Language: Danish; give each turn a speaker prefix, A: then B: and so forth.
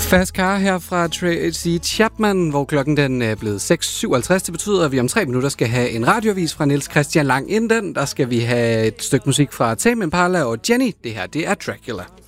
A: Fast Car her fra Tracy Chapman, hvor klokken den er blevet 6.57. Det betyder, at vi om 3 minutter skal have en radioavis fra Niels Christian Lang. Inden den, der skal vi have et stykke musik fra Tame Impala og Jenny. Det her, det er Dracula.